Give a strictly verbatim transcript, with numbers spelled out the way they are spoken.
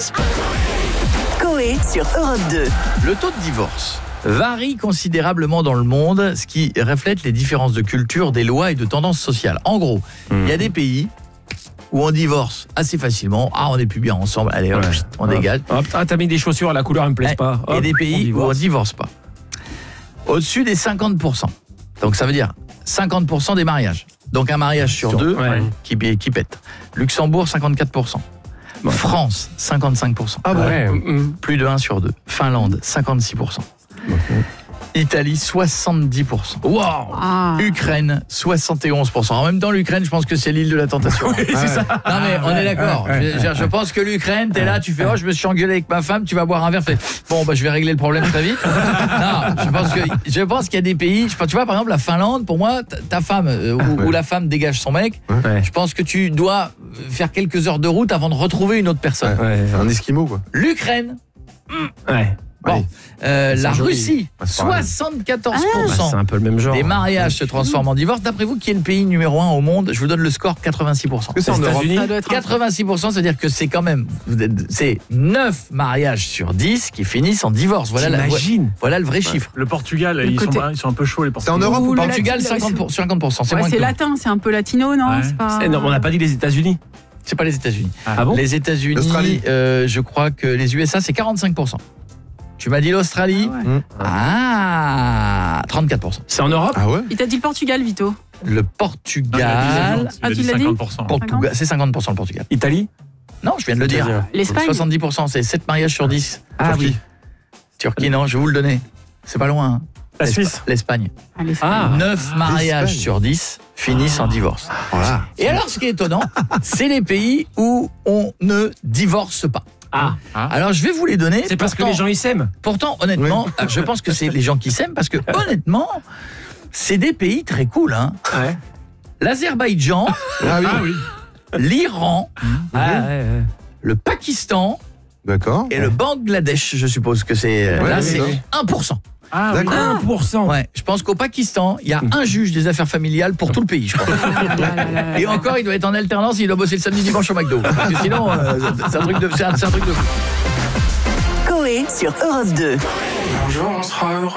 Coé sur Europe deux. Le taux de divorce varie considérablement dans le monde, ce qui reflète les différences de culture, des lois et de tendances sociales. En gros, il mmh. y a des pays où on divorce assez facilement. Ah, on n'est plus bien ensemble. Allez, hop, ouais. on hop. dégage. Hop, ah, t'as mis des chaussures, la couleur ne me plaise et, pas. Hop, et des pays on où on ne divorce pas. Au-dessus des cinquante pour cent. Donc ça veut dire cinquante pour cent des mariages. Donc un mariage sur, sur deux ouais. qui, qui pète. Luxembourg, cinquante-quatre pour cent. Ouais. France, cinquante-cinq pour cent. Ah ouais. Plus de un sur deux. Finlande, cinquante-six pour cent. Okay. Italie, soixante-dix pour cent. Wow. Ah. Ukraine, soixante et onze pour cent. En même temps, l'Ukraine, je pense que c'est l'île de la tentation. Oui, c'est ça. Non mais on est d'accord. Ouais, je, je, je pense que l'Ukraine, t'es là, tu fais oh, je me suis engueulé avec ma femme, tu vas boire un verre, fais bon bah je vais régler le problème très vite. Non, je pense que je pense qu'il y a des pays, je pense, tu vois par exemple la Finlande, pour moi ta femme euh, ou, ouais. ou la femme dégage son mec. Ouais. Je pense que tu dois faire quelques heures de route avant de retrouver une autre personne. Ouais, ouais, un esquimau quoi. L'Ukraine. Ouais. Bon, euh, la joli. Russie, ah, soixante-quatorze pour cent ah, c'est un peu le même genre. des mariages se transforment en divorce. D'après vous, qui est le pays numéro un au monde? Je vous donne le score, quatre-vingt-six pour cent. C'est en Europe. quatre-vingt-six pour cent, c'est-à-dire que c'est quand même, c'est neuf mariages sur dix qui finissent en divorce. Voilà, la, voilà le vrai ouais. chiffre. Le Portugal, le ils, sont, ils sont un peu chauds les Portugais. C'est en Europe ou le Portugal, cinquante pour cent, cinquante pour cent, c'est ouais, moins c'est que latin, c'est un peu latino, non, ouais. c'est pas... c'est, non, on n'a pas dit les États-Unis. C'est pas les États-Unis. Ah bon? Les États-Unis, euh, je crois que les U S A, c'est quarante-cinq pour cent. Tu m'as dit l'Australie? Ah, ouais. ah trente-quatre pour cent. C'est en Europe? Ah ouais. Il t'a dit le Portugal, Vito? Le Portugal. Ah, tu l'as dit? Portugal, c'est cinquante pour cent le Portugal. Italie? Non, je viens de le dire. L'Espagne? soixante-dix pour cent, c'est sept mariages sur dix. Ah Turquie. Oui. Turquie, non, je vais vous le donner. C'est pas loin. Hein. La Suisse? L'Espagne. Ah, l'Espagne. Ah, neuf mariages l'Espagne. sur dix finissent ah. en divorce. Voilà. Et alors, ce qui est étonnant, c'est les pays où on ne divorce pas. Ah. Alors je vais vous les donner. C'est parce pourtant, que les gens ils s'aiment. Pourtant honnêtement, oui. je pense que c'est les gens qui s'aiment parce que honnêtement, c'est des pays très cool hein. Ouais. L'Azerbaïdjan, ah oui. Ah oui. l'Iran, ah, ouais, ouais. le Pakistan, d'accord. Et ouais. le Bangladesh, je suppose que c'est ouais, là oui, c'est oui. un pour cent. Ah, d'accord. un pour cent. Ouais, je pense qu'au Pakistan, il y a un juge des affaires familiales pour tout le pays, je crois. Et encore, il doit être en alternance, il doit bosser le samedi dimanche au McDo. Parce que sinon, euh, c'est un truc de c'est un, c'est un truc de fou. Coé sur Europe deux. Bonjour, on sera heureux.